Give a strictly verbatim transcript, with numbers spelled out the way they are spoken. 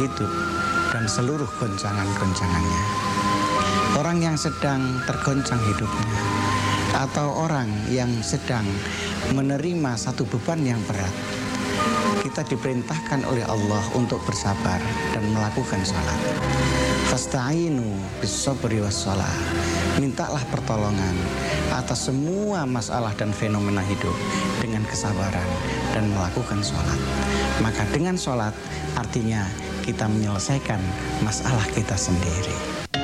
hidup dan seluruh goncangan-goncangannya. Orang yang sedang tergoncang hidupnya, atau orang yang sedang menerima satu beban yang berat, kita diperintahkan oleh Allah untuk bersabar dan melakukan sholat. Fasta'inu bis-sabri was-shalah. Mintalah pertolongan atas semua masalah dan fenomena hidup dengan kesabaran dan melakukan sholat. Maka dengan sholat artinya kita menyelesaikan masalah kita sendiri.